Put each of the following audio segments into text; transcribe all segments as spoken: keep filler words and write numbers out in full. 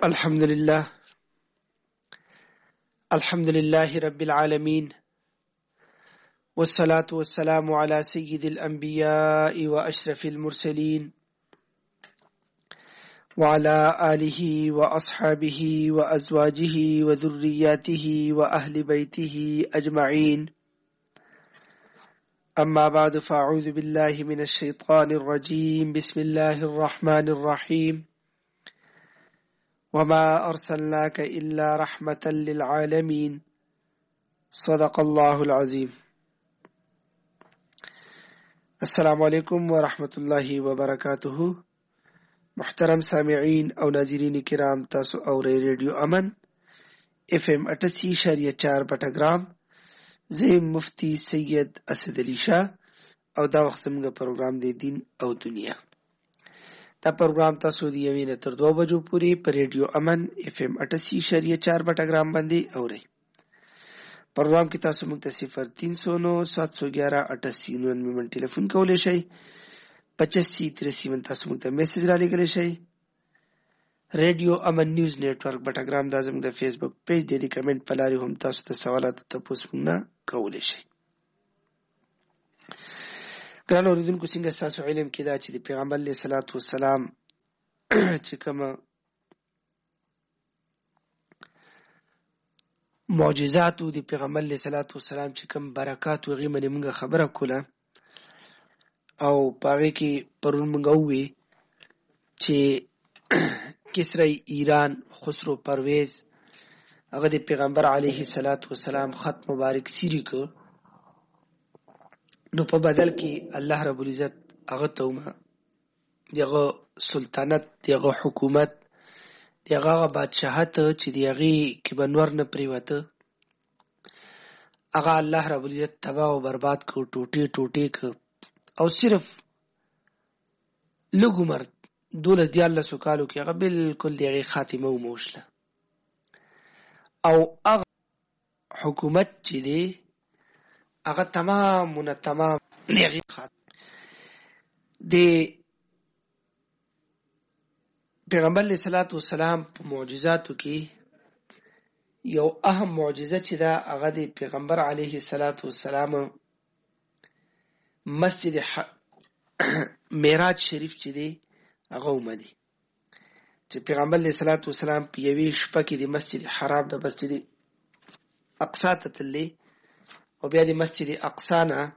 الحمد لله الحمد لله رب العالمين والصلاة والسلام على سيد الأنبياء وأشرف المرسلين وعلى آله وأصحابه وأزواجه وذرياته وأهل بيته أجمعين. أما بعد، فأعوذ بالله من الشيطان الرجيم. بسم الله الرحمن الرحيم. وما أرسلناك إلا رحمة للعالمين. صدق الله العظيم. السلام علیکم ورحمت الله وبرکاته. محترم سامعین او ناظرین کرام، تاسو اورئ ریډیو امن اف ام اٹھاسی اشاریه چار بټګرام. زه مفتی سید اسد علی شاه او دا وخت زموږ پروګرام دی دین او دنیا. دا پروګرام تاسو دی یوې نه تر دوه بجو پورې په ریډیو امن اف ام اٹھاسی اشاریه چار بټګرام باندې اورئ. پروګرام کې تاسو موږ ته صفر تین سو نو سات سو گیارہ اٹھاسی ننانوے من ټلیفون کولی شئ. پچاسی تراسی من تاسو موږ ته میسج را لګلی شئ. ریډیو امن نیوز نیټورک بټګرام دا زموږ د فیسبوک پیج دی. د کمنټ په لارې هم تاسو ته سوالات او تپوس موږ نه کولی شئ. ګرانو اورېدونکو، څنګه ستاسو علم کې دا چې د پیغمبر علیه صلات وسلام چې کومه معجزات او د پیغمبر علیه صلات وسلام چې کوم برکات او هغې باندې موږ خبره کوله او په هغې کې پرون موږ ووې چې کسری ایران خسرو پرویز هغه د پیغمبر علیه الصلاة والسلام خط مبارک سیری که، نو په بدل کې الله رب العزت هغه ته هم دغه سلطنت، دغه حکومت، دغه هغه بادشاهت چې د هغې کې به نور نه پرېوته، هغه الله رب العزت تباه او برباد که، ټوټې ټوټې که، او صرف لږ عمر دولس دیارلسو کالو کې هغه بالکل د هغې خاتمه وموشله. او هغه حکومت چې دی هغه تمام نه تمام د هغې خاتمه. د پیغمبر علیه صلات وسلام په معجزاتو کې یو اهم معجزه چې ده هغه د پیغمبر علیه صلات وسلام مسجد معراج شریف چې دی هغه اومدی، چې پیغمبر علیه صلات وسلام په یوې شپه کې د مسجد حرام د مسجد اقصا ته تللی او بیا د مسجد اقصا نه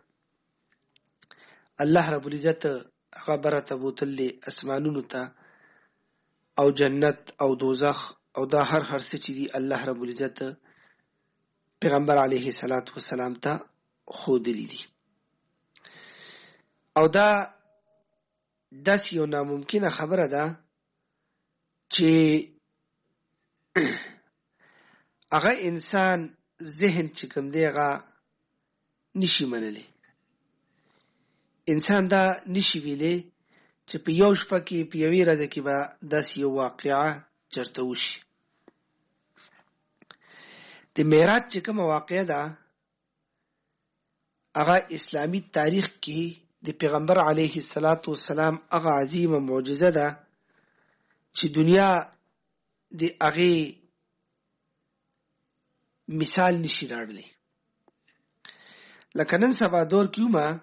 الله رب العزت هغه بره ته بوتلی اسمانونو ته، او جنت او دوزخ او دا هر هر څه چې دي الله رب العزت پیغمبر علیه صلات وسلام ته ښودلی دي. او دا داسې یو ناممکنه خبره ده چې هغه انسان ذهن چې کوم دی هغه نشي منلی. انسان دا نشي ویلی چې په یو شپه کې په یوې ورځې کې به داسې یو واقعه چرته وشي. د معراج چې کومه واقعه ده هغه اسلامي تاریخ کې د پیغمبر علیه الصلاة والسلام هغه عظیمه معجزه ده چې دنیا د هغې مثال نشي راړلی. لکه نن سبا دور کې ومه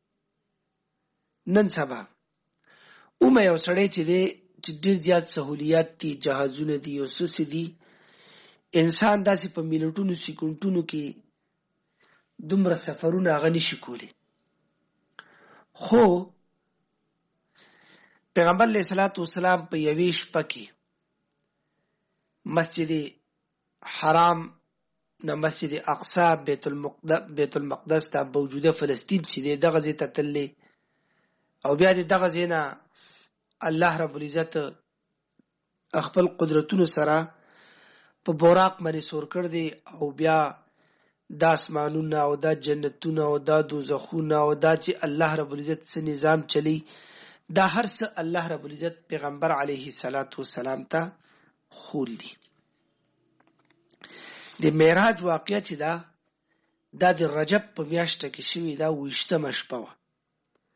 نن سبا ومه یو سړی چې دی چې ډېر زیات سهولیات دي، جهازونه دي او څه څه دي، انسان داسې په منټونو سکونډونو کې دومره سفرونه هغه نشي کولی. خو پیغمبر علیه صلات وسلام په یوې شپه کې مسجد حرام نه مسجد اقصا بیت المقدس بیت المقدس ته موجوده فلسطین چې دی دغه ځای ته تللی، او بیا د دغه ځای نه الله رب العزت خپل قدرتونو سره په براق باندې سور کړ دی، او بیا دا اسمانونه او دا جنتونه او دا دوزخونه او دا چې الله رب العزت څه نظام چلی، دا هر څه الله رب العزت پیغمبر علیه الصلاة والسلام ته خول دی. د معراج واقعه چې دا دا د رجب په میاشته کې شوې، دا ویشتمه شپه وه.